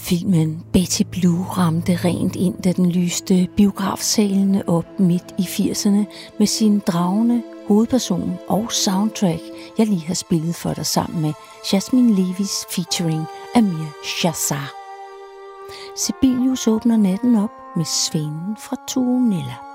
Filmen Betty Blue ramte rent ind, da den lyste biografsalene op midt i 80'erne med sin dragende hovedperson og soundtrack, jeg lige har spillet for dig sammen med Jasmine Levis featuring Amir Shazar. Sibelius åbner natten op med Svenen fra Tuonela.